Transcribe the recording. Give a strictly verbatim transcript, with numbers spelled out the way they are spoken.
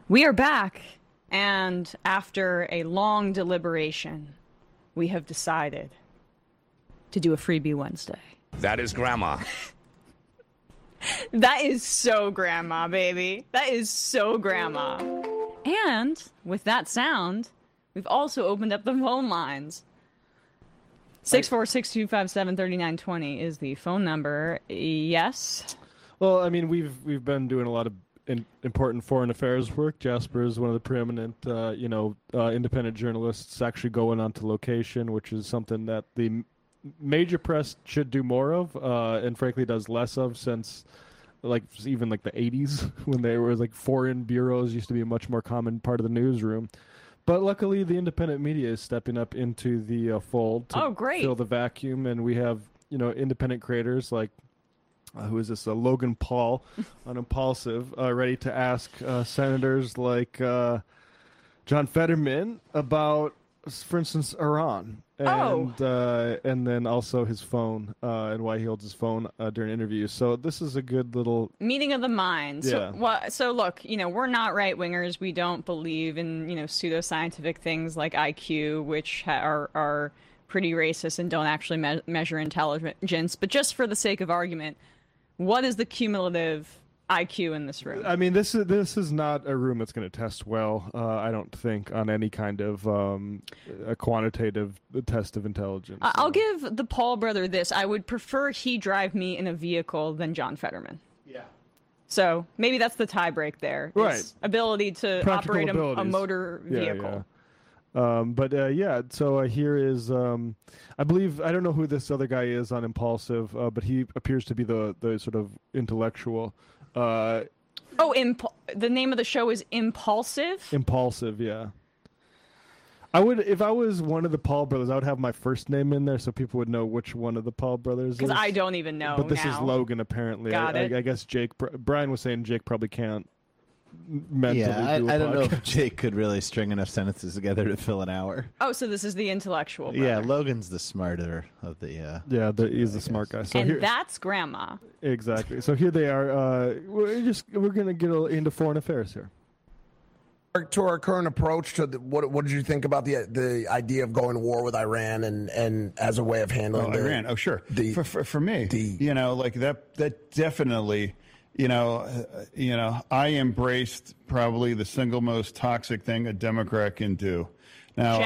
We are back, and after a long deliberation, we have decided to do a Freebie Wednesday. That is Grandma. That is so Grandma, baby. That is so Grandma. And with that sound, we've also opened up the phone lines. six four six, two five seven, three nine two zero is the phone number. Yes? Well, I mean, we've we've been doing a lot of in, important foreign affairs work. Jasper is one of the preeminent, uh, you know, uh, independent journalists actually going onto location, which is something that the m- major press should do more of, uh, and frankly does less of since, like, even like the eighties when there was like foreign bureaus used to be a much more common part of the newsroom. But luckily, the independent media is stepping up into the uh, fold to oh, great. fill the vacuum, and we have, you know, independent creators like. Uh, who is this? Uh, Logan Paul on Impulsive, uh, ready to ask uh, senators like uh, John Fetterman about, for instance, Iran, and oh. uh, and then also his phone uh, and why he holds his phone uh, during interviews. So this is a good little meeting of the minds. Yeah. So, well, so look, you know, we're not right wingers. We don't believe in, you know, pseudoscientific things like I Q, which ha- are are pretty racist and don't actually me- measure intelligence. But just for the sake of argument. What is the cumulative I Q in this room? I mean, this is this is not a room that's going to test well, uh, I don't think, on any kind of um, a quantitative test of intelligence. I'll give the Paul brother this. I would prefer he drive me in a vehicle than John Fetterman. Yeah. So maybe that's the tie break there. Right. Ability to Practical operate a, a abilities. motor vehicle. Yeah, yeah. Um, but uh, yeah, so uh, here is, um, I believe, I don't know who this other guy is on Impulsive, uh, but he appears to be the, the sort of intellectual. Uh, oh, imp- the name of the show is Impulsive? Impulsive, yeah. I would, if I was one of the Paul brothers, I would have my first name in there so people would know which one of the Paul brothers is. Because I don't even know But this now. is Logan, apparently. Got I, it. I, I guess Jake, Brian was saying Jake probably can't mentally yeah, I, do a I don't know podcast. if Jake could really string enough sentences together to fill an hour. Oh, so this is the intellectual brother. Yeah, Logan's the smarter of the... Uh, yeah, the, he's the smart guy. So and here, that's Grandma. Exactly. So here they are. Uh, we're just we're gonna get a, into foreign affairs here. To our current approach to the, what what did you think about the the idea of going to war with Iran and, and as a way of handling oh, the, Iran? Oh, sure. The, for, for for me, the, you know, like that that definitely, you know, uh, you know, I embraced probably the single most toxic thing a Democrat can do. Now.